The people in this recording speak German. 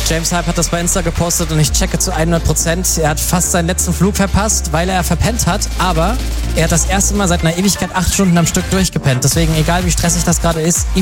James Hype hat das bei Insta gepostet und ich checke zu 100%. Er hat fast seinen letzten Flug verpasst, weil er verpennt hat, aber er hat das erste Mal seit einer Ewigkeit 8 Stunden am Stück durchgepennt. Deswegen, egal wie stressig das gerade ist,